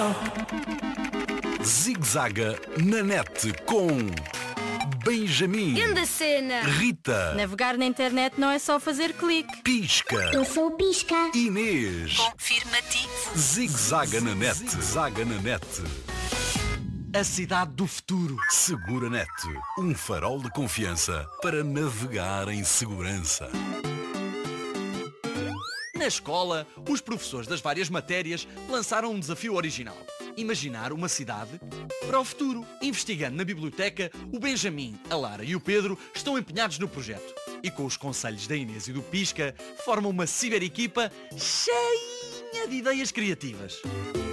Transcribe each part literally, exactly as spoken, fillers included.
Zig-zaga na net com Benjamin, Grande cena! Rita, Navegar na internet não é só fazer clique. Pisca, Eu sou o Pisca. Inês. Confirmativo. Zig-zaga na net, zaga na net. A cidade do futuro. Segura Net, um farol de confiança para navegar em segurança. Na escola, os professores das várias matérias lançaram um desafio original. Imaginar uma cidade para o futuro. Investigando na biblioteca, o Benjamin, a Lara e o Pedro estão empenhados no projeto. E com os conselhos da Inês e do Pisca, formam uma ciberequipa cheinha de ideias criativas.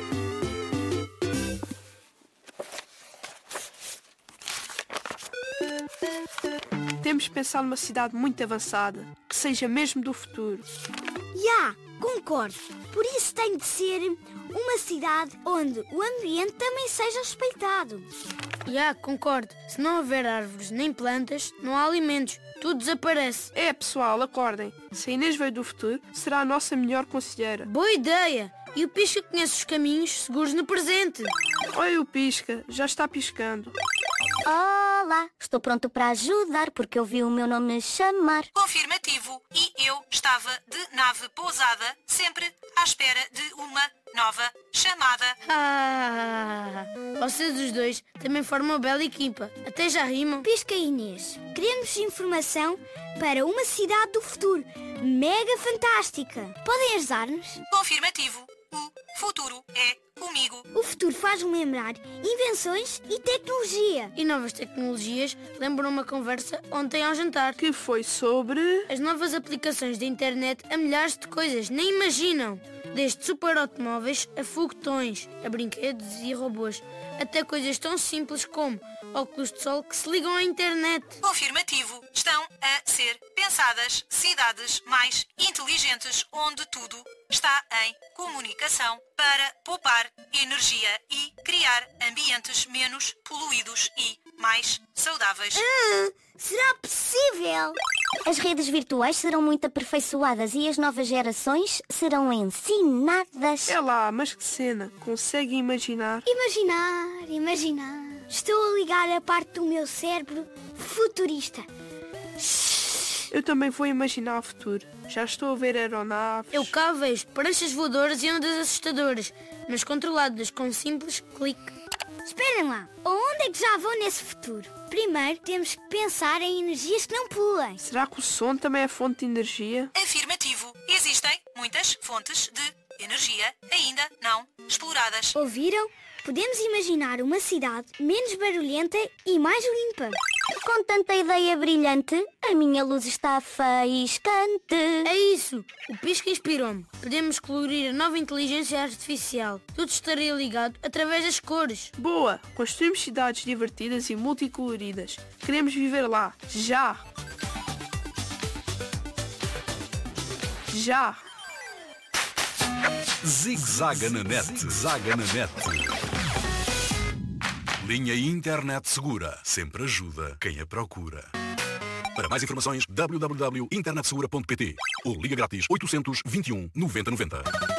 Temos de pensar numa cidade muito avançada, que seja mesmo do futuro. Já, concordo. Por isso tem de ser uma cidade onde o ambiente também seja respeitado. Já, concordo. Se não houver árvores nem plantas, não há alimentos. Tudo desaparece. É, pessoal, acordem. Se a Inês veio do futuro, será a nossa melhor conselheira. Boa ideia! E o Pisca conhece os caminhos seguros no presente. Olha o Pisca, já está piscando. Olá, estou pronto para ajudar porque eu vi o meu nome chamar. Confirmativo. E eu estava de nave pousada, sempre à espera de uma nova chamada. Ah, vocês os dois também formam uma bela equipa. Até já rimam. Pisca e Inês, queremos informação para uma cidade do futuro mega fantástica. Podem ajudar-nos? Confirmativo. O futuro é comigo. O futuro faz-me lembrar invenções e tecnologia. E novas tecnologias lembram uma conversa ontem ao jantar. Que foi sobre... As novas aplicações da internet a milhares de coisas, nem imaginam. Desde super automóveis a foguetões, a brinquedos e robôs, até coisas tão simples como óculos de sol que se ligam à internet. Confirmativo. Estão a ser pensadas cidades mais inteligentes onde tudo está em comunicação para poupar energia e criar ambientes menos poluídos e mais saudáveis. Ah, será possível? As redes virtuais serão muito aperfeiçoadas e as novas gerações serão ensinadas. É lá, mas que cena. Conseguem imaginar? Imaginar, imaginar. Estou a ligar a parte do meu cérebro futurista. Eu também vou imaginar o futuro. Já estou a ver aeronaves. Eu cá vejo pranchas voadoras e ondas assustadoras, mas controladas com um simples clique. Esperem lá, onde é que já vão nesse futuro? Primeiro temos que pensar em energias que não poluem. Será que o som também é fonte de energia? Afirmativo. Existem muitas fontes de energia ainda não exploradas. Ouviram? Podemos imaginar uma cidade menos barulhenta e mais limpa. Com tanta ideia brilhante, a minha luz está faiscante. É isso! O Pisca inspirou-me. Podemos colorir a nova inteligência artificial. Tudo estaria ligado através das cores. Boa! Construímos cidades divertidas e multicoloridas. Queremos viver lá. Já! Já! Zig-zaga na net, zaga na net. Linha Internet Segura sempre ajuda quem a procura. Para mais informações, w w w ponto internet segura ponto p t ou liga grátis oitocentos, vinte e um, noventa, noventa.